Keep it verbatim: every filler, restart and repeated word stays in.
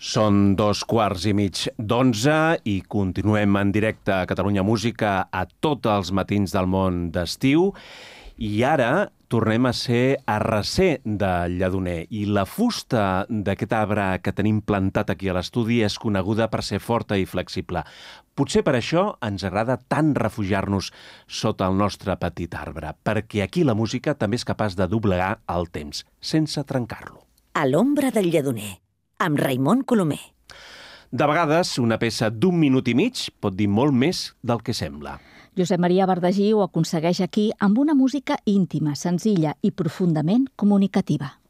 Són dos quarts i mig d'onze i continuem en directe a Catalunya Música a tots els matins del món d'estiu. I ara tornem a ser a recer de Lledoner. I la fusta d'aquest arbre que tenim plantat aquí a l'estudi és coneguda per ser forta i flexible. Potser per això ens agrada tant refugiar-nos sota el nostre petit arbre, perquè aquí la música també és capaç de doblegar el temps, sense trencar-lo. A l'ombra del Lledoner, amb Raimon Colomer. De vegades, una peça d'un minut i mig pot dir molt més del que sembla. Josep Maria Bardagí ho aconsegueix aquí amb una música íntima, senzilla i profundament comunicativa.